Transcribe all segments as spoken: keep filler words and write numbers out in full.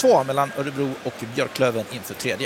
två mellan Örebro och Björklöven inför tredje.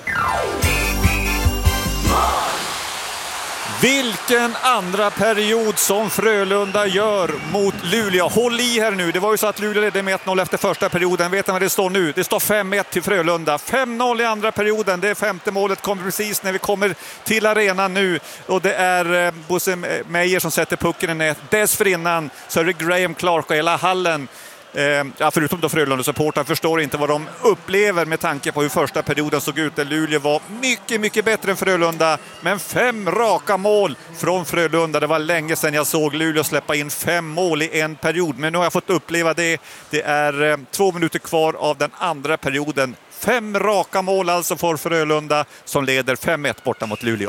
Vilken andra period som Frölunda gör mot Luleå. Håll i här nu. Det var ju så att Luleå ledde med ett noll efter första perioden. Vet ni vad det står nu? Det står fem ett till Frölunda. fem noll i andra perioden. Det femte målet kommer precis när vi kommer till arenan nu. Och det är Bosse Meijer som sätter pucken i nät. Dessförinnan så är det Graham Clark och hela hallen. Ja, förutom då Frölunda-supportrar förstår inte vad de upplever med tanke på hur första perioden såg ut. Där Luleå var mycket, mycket bättre än Frölunda. Men fem raka mål från Frölunda. Det var länge sedan jag såg Luleå släppa in fem mål i en period. Men nu har jag fått uppleva det. Det är eh, två minuter kvar av den andra perioden. Fem raka mål alltså för Frölunda som leder fem ett borta mot Luleå.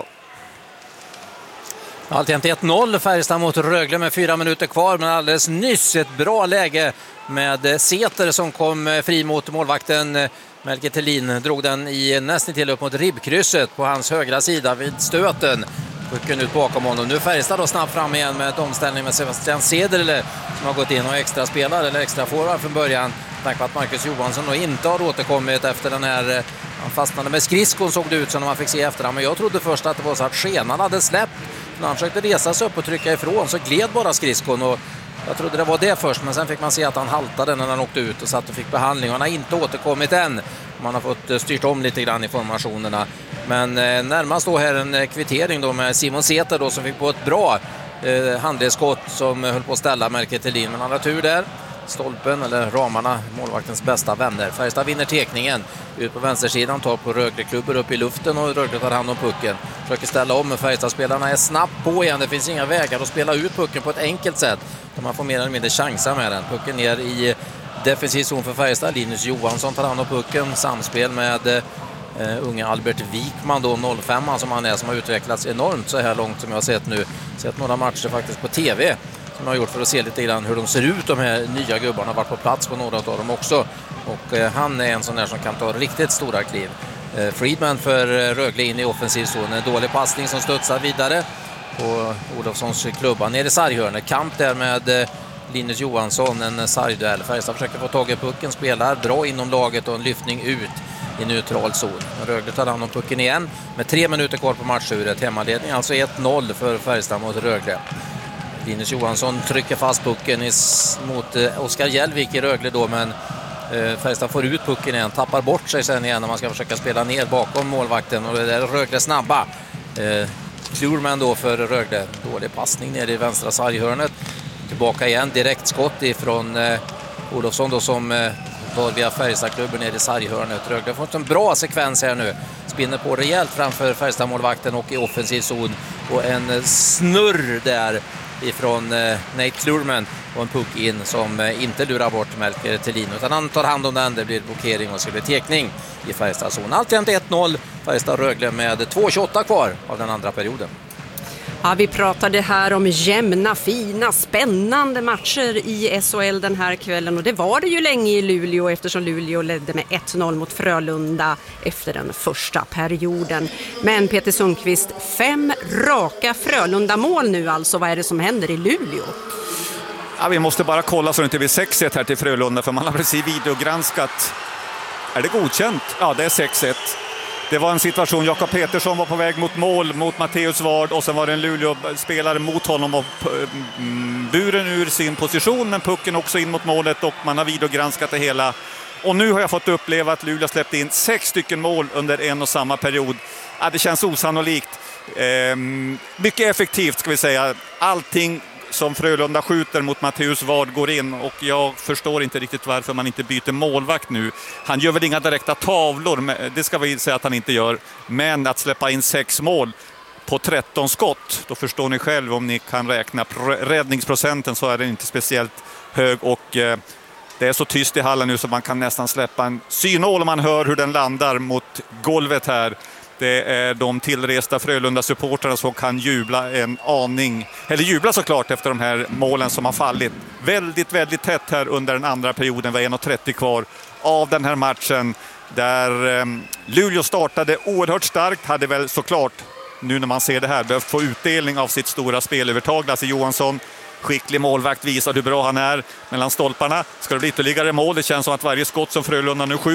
Alltjämt ett noll Färjestad mot Rögle med fyra minuter kvar, men alldeles nyss ett bra läge med Säter som kom fri mot målvakten. Melker Thelin drog den i nästan till upp mot ribbkrysset på hans högra sida vid stöten. Pucken ut bakom honom. Nu Färjestad då snabbt fram igen med ett omställning med Sebastian Cederle som har gått in och extra spelar eller extra forward från början. Tack vare att Marcus Johansson då inte har återkommit efter den här. Han fastnade med skridskon såg det ut som när man fick se efterhand. Men jag trodde först att det var så att skenan hade släppt. När han försökte resa sig upp och trycka ifrån så gled bara skridskon och jag trodde det var det först, men sen fick man se att han haltade när han åkte ut och satt och fick behandling. Han har inte återkommit än. Man har fått styrt om lite grann i formationerna. Men eh, närmast då här en kvittering då med Simon Säter då som fick på ett bra eh, handledsskott som höll på att ställa Melker Thelin. Men han har tur där. Stolpen eller ramarna, målvaktens bästa vänner. Färjestad vinner tekningen ut på vänstersidan, tar på Rögle-klubbar upp i luften och Rögle tar hand om pucken. Försöker ställa om, men Färjestad-spelarna är snabbt på igen. Det finns inga vägar att spela ut pucken på ett enkelt sätt. Man får mer eller mindre chansa med den. Pucken ner i defensiv zon för Färjestad. Linus Johansson tar hand om pucken. Samspel med eh, unga Albert Wikman då, noll fem som han är, som har utvecklats enormt så här långt som jag har sett nu. Sett några matcher faktiskt på tv som jag har gjort för att se lite grann hur de ser ut, de här nya gubbarna. Har varit på plats på några av dem också. Och eh, han är en sån där som kan ta riktigt stora kliv. Eh, Friedman för eh, Rögle in i offensiv zon. En dålig passning som studsar vidare på Olofssons klubba. Ner i sarghörnet. Kamp där med eh, Linus Johansson. En sargduell. Färjestad försöker få tag i pucken. Spelar bra inom laget och en lyftning ut i neutral zon. Rögle tar hand om pucken igen. Med tre minuter kvar på matchuret. Hemmaledning alltså ett noll för Färjestad mot Rögle. Linus Johansson trycker fast pucken i, mot eh, Oskar Hjälvik i Rögle då, men eh, Färjestad får ut pucken igen, tappar bort sig sen igen när man ska försöka spela ner bakom målvakten och det är Rögle snabba. Eh, Klurman då för Rögle, dålig passning ner i vänstra sarghörnet. Tillbaka igen, direkt skott ifrån eh, Olofsson då som eh, tar via Färjestadklubben ner i sarghörnet. Rögle har fått en bra sekvens här nu. Spinner på rejält framför Färjestad-målvakten och i offensiv zon och en snurr där ifrån eh, Nate Klurman och en puck in som eh, inte lurar bort Melker Thelin utan han tar hand om den. Det blir blockering och så blir tekning i Färjestad-zon. Alltjämt ett noll Färjestad-Rögle med två tjugoåtta kvar av den andra perioden. Ja, vi pratade här om jämna, fina, spännande matcher i S H L den här kvällen och det var det ju länge i Luleå eftersom Luleå ledde med ett noll mot Frölunda efter den första perioden. Men Peter Sundqvist, fem raka Frölunda-mål nu alltså. Vad är det som händer i Luleå? Ja, vi måste bara kolla så det inte blir sex ett här till Frölunda för man har precis videogranskat. Är det godkänt? Ja, det är sex ett. Det var en situation, Jakob Petersson var på väg mot mål mot Matteus Ward och sen var det en Luleå-spelare mot honom och buren ur sin position men pucken också in mot målet och man har videogranskat det hela. Och nu har jag fått uppleva att Luleå släppte in sex stycken mål under en och samma period. Ja, det känns osannolikt. Ehm, mycket effektivt ska vi säga. Allting som Frölunda skjuter mot Matteus Ward går in och jag förstår inte riktigt varför man inte byter målvakt nu. Han gör väl inga direkta tavlor, det ska vi säga att han inte gör. Men att släppa in sex mål på tretton skott, då förstår ni själv om ni kan räkna räddningsprocenten så är den inte speciellt hög och eh, det är så tyst i hallen nu så man kan nästan släppa en synål om man hör hur den landar mot golvet här. Det är de tillresta Frölunda-supporterna som kan jubla en aning, eller jubla såklart efter de här målen som har fallit. Väldigt, väldigt tätt här under den andra perioden, var en trettio kvar av den här matchen. Där eh, Luleå startade oerhört starkt, hade väl såklart, nu när man ser det här, behövt få utdelning av sitt stora spelövertag. Lasse Johansson, skicklig målvakt, visar hur bra han är mellan stolparna. Ska det bli ytterligare mål? Det känns som att varje skott som Frölunda nu skjuter